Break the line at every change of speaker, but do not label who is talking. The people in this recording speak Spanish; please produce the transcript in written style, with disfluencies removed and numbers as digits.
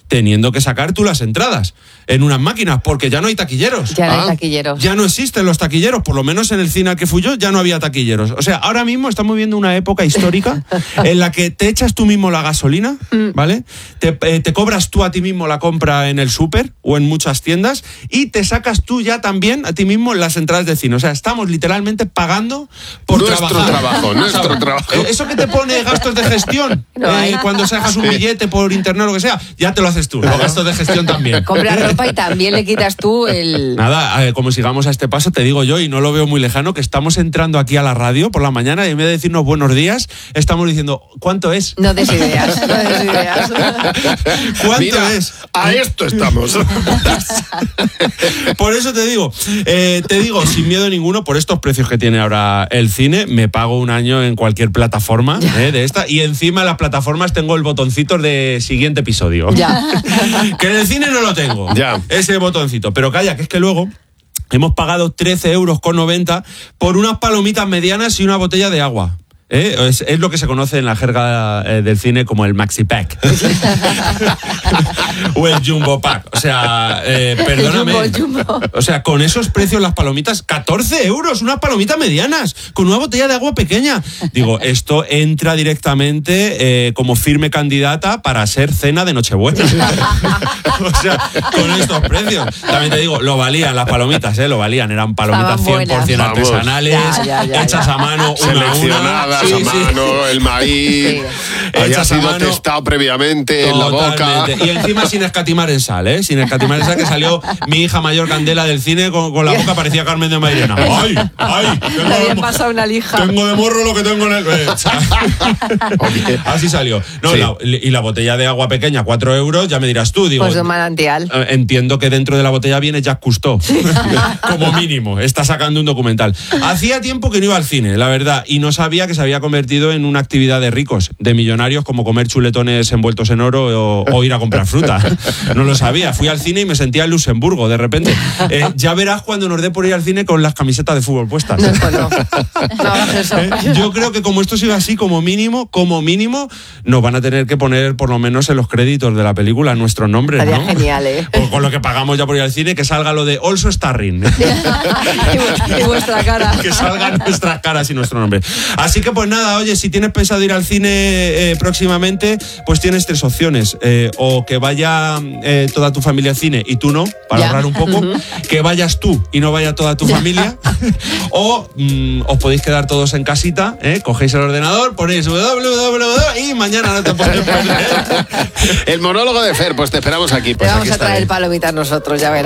teniendo que sacar tú las entradas en unas máquinas, porque ya no hay taquilleros.
Ya no hay taquilleros.
Ya no existen los taquilleros, por lo menos en el cine al que fui yo ya no había taquilleros. O sea, ahora mismo estamos viendo una época histórica en la que te echas tú mismo la gasolina, ¿vale? Te cobras tú a ti mismo la compra en el súper o en muchas tiendas y te sacas tú ya también a ti mismo las entradas de cine. O sea, estamos literalmente pagando por
nuestro trabajo.
Eso que te pone gastos de gestión, cuando sacas un billete por internet o lo que sea, ya te lo haces tú. Los gastos de gestión también.
Compras ropa y también le quitas tú el...
Nada, como sigamos a este paso, te digo yo, y no lo veo muy lejano, que estamos entrando aquí a la radio por la mañana y en vez de decirnos buenos días, estamos diciendo, ¿cuánto es?
No des ideas.
¿Cuánto es?
A esto estamos.
Por eso te digo sin miedo ninguno, por estos precios que tiene ahora el cine, me pago un año en cualquier plataforma de esta, y encima en las plataformas tengo el botoncito de siguiente episodio.
Ya.
Que en el cine no lo tengo, ese botoncito. Pero calla, que es que luego hemos pagado 13,90 € por unas palomitas medianas y una botella de agua. Es lo que se conoce en la jerga del cine como el Maxi Pack. O el Jumbo Pack. O sea, perdóname.
Jumbo.
O sea, con esos precios las palomitas, 14 €, unas palomitas medianas, con una botella de agua pequeña. Digo, esto entra directamente como firme candidata para ser cena de Nochebuena. O sea, con estos precios. También te digo, lo valían las palomitas, lo valían. Eran palomitas 100% artesanales, hechas a mano,
seleccionadas. A mano, el maíz, haya sido testado previamente en la boca.
Y encima sin escatimar en sal, sin escatimar en sal, que salió mi hija mayor Candela del cine con la boca parecía Carmen de Mairena. ¡Ay!
Le habían pasado una lija.
Tengo de morro lo que tengo en el... Así salió. No, y la botella de agua pequeña, 4 €, ya me dirás tú. Digo,
pues de manantial.
Entiendo que dentro de la botella viene Jacques Cousteau. Como mínimo. Está sacando un documental. Hacía tiempo que no iba al cine, la verdad, y no sabía que se había convertido en una actividad de ricos, de millonarios, como comer chuletones envueltos en oro o ir a comprar fruta. No lo sabía. Fui al cine y me sentía en Luxemburgo, de repente. Ya verás cuando nos dé por ir al cine con las camisetas de fútbol puestas.
No hagas eso.
Yo creo que como esto sigue así, como mínimo, nos van a tener que poner por lo menos en los créditos de la película nuestros nombres,
Estaría
¿no?
genial,
O con lo que pagamos ya por ir al cine, que salga lo de Also Starring.
Y vuestra cara.
Que salgan nuestras caras y nuestro nombre. Así que pues nada, oye, si tienes pensado ir al cine próximamente, pues tienes 3 opciones. O que vaya toda tu familia al cine y tú no, para ahorrar un poco. Que vayas tú y no vaya toda tu familia. O os podéis quedar todos en casita, cogéis el ordenador, ponéis www y mañana no te podéis perder.
El monólogo de Fer, pues te esperamos aquí.
Te vamos a traer palomitas nosotros, ya verás.